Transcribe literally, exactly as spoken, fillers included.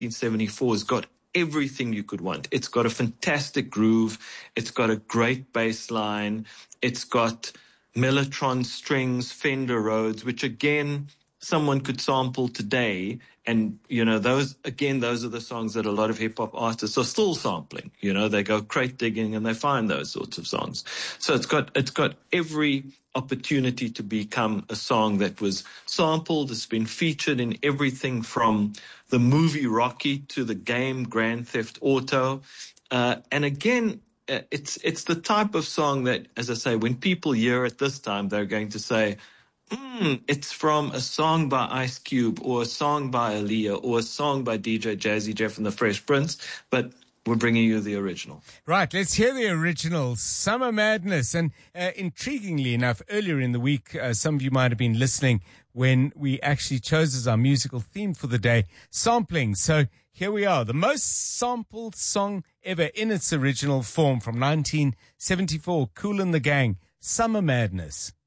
seventy-four has got everything you could want. It's got a fantastic groove. It's got a great bass line. It's got Mellotron strings, Fender Rhodes, which again, someone could sample today. And, you know, those, again, those are the songs that a lot of hip hop artists are still sampling. You know, they go crate digging and they find those sorts of songs. So it's got, it's got every opportunity to become a song that was sampled. It's been featured in everything from the movie Rocky to the game Grand Theft Auto. Uh, and again, uh, it's, it's the type of song that, as I say, when people hear it this time, they're going to say, Mm, it's from a song by Ice Cube or a song by Aaliyah or a song by D J Jazzy Jeff and the Fresh Prince, but we're bringing you the original. Right, let's hear the original, Summer Madness. And uh, intriguingly enough, earlier in the week, uh, some of you might have been listening when we actually chose as our musical theme for the day, sampling. So here we are, the most sampled song ever in its original form from nineteen seventy-four, Kool and the Gang, Summer Madness.